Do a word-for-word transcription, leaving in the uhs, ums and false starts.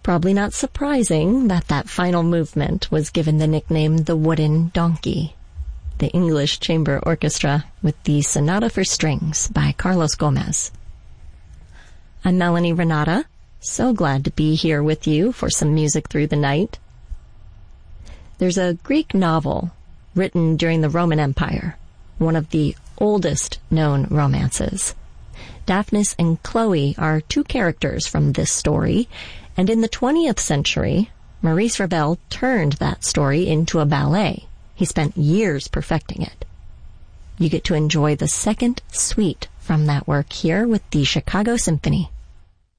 Probably not surprising that that final movement was given the nickname the Wooden Donkey. The English Chamber Orchestra with the Sonata for Strings by Carlos Gomez. I'm Melanie Renata. So glad to be here with you for some music through the night. There's a Greek novel written during the Roman Empire, one of the oldest known romances. Daphnis and Chloe are two characters from this story, and in the twentieth century, Maurice Ravel turned that story into a ballet. He spent years perfecting it. You get to enjoy the second suite from that work here with the Chicago Symphony.